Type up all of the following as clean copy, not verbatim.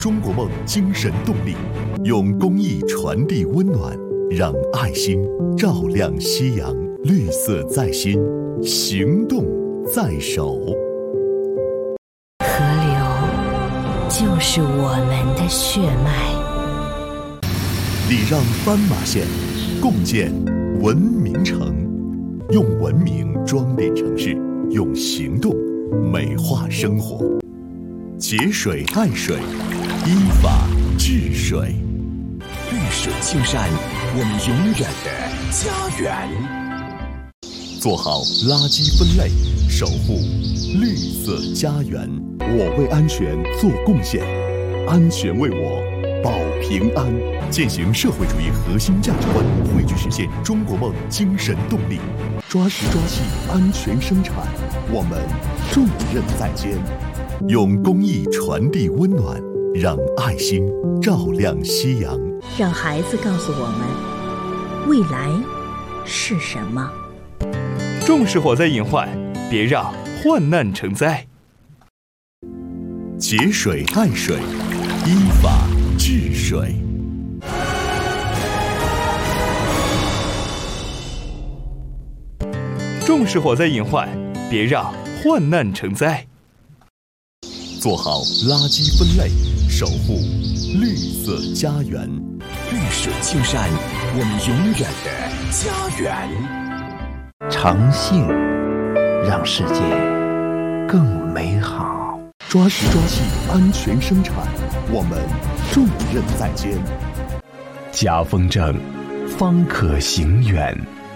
中国梦精神动力，用公益传递温暖，让爱心照亮夕阳。绿色在心，行动在手。 河流就是我们的血脉， 礼让斑马线，共建文明城。用文明装点城市，用行动美化生活。节水爱水，依法治水。 绿水青山，我们永远的家园。 做好垃圾分类，守护绿色家园。我为安全做贡献，安全为我保平安。践行社会主义核心价值观，汇聚实现中国梦精神动力。抓实抓细，安全生产，我们重任在肩。用公益传递温暖，让爱心照亮夕阳。 让孩子告诉我们，未来是什么。 重视火灾隐患，别让患难成灾。 节水爱水，依法治水。 重视火灾隐患，别让患难成灾。 做好垃圾分类，守护绿色家园。 绿水青山，我们永远的家园。 诚信让世界更美好。 抓实抓细，安全生产，我们重任在肩。 家风正，方可行远。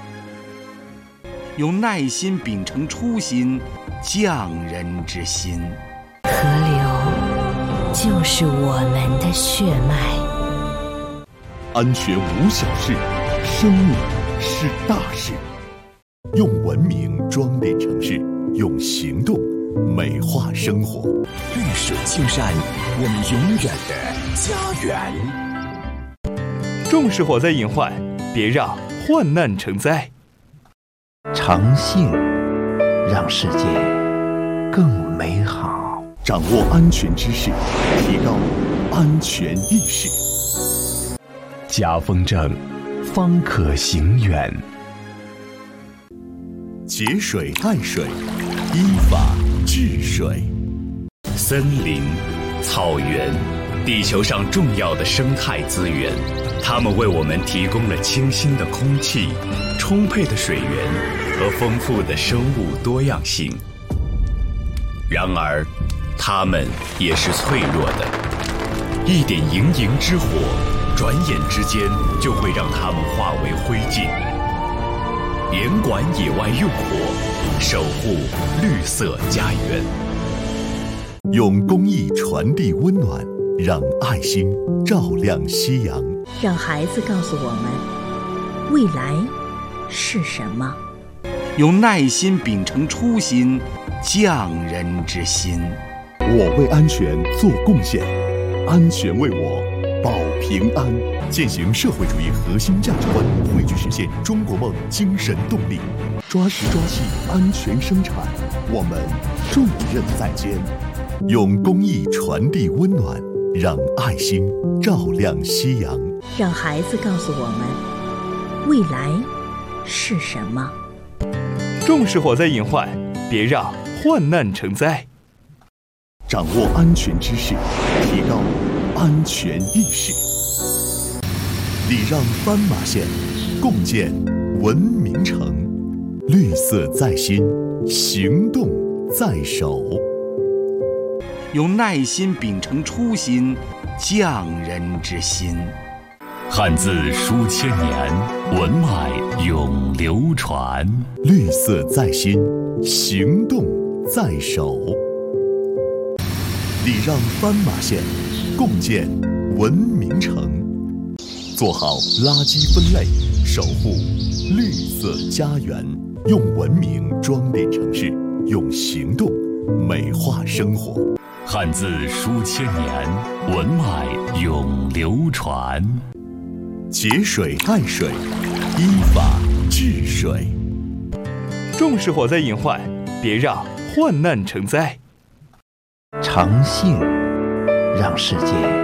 用耐心秉承初心，匠人之心。 河流就是我们的血脉， 安全无小事，生命是大事。用文明装点城市，用行动美化生活。 绿水青山，我们永远的家园。 重视火灾隐患，别让患难成灾。 诚信让世界更美好。 掌握安全知识，提高安全意识。 家风正，方可行远。 节水爱水，依法治水。 森林、草原，地球上重要的生态资源，它们为我们提供了清新的空气、充沛的水源和丰富的生物多样性。然而，它们也是脆弱的，一点营营之火，转眼之间就会让它们化为灰烬。严管野外用火，守护绿色家园。 用公益传递温暖，让爱心照亮夕阳。 让孩子告诉我们，未来是什么。 用耐心秉承初心，匠人之心。 我为安全做贡献，安全为我保平安。践行社会主义核心价值观，汇聚实现中国梦精神动力。抓实抓细，安全生产，我们重任在肩。用公益传递温暖，让爱心照亮夕阳。 让孩子告诉我们，未来是什么。 重视火灾隐患，别让患难成灾。 掌握安全知识，提高安全意识。礼让斑马线，共建文明城。绿色在心，行动在手。 用耐心秉承初心，匠人之心。 汉字书千年，文脉永流传。 绿色在心，行动在手。礼让斑马线，共建文明城。做好垃圾分类，守护绿色家园。用文明装点城市，用行动美化生活。 汉字书千年，文脉永流传。 节水爱水，依法治水。 重视火灾隐患，别让患难成灾。 诚信让世界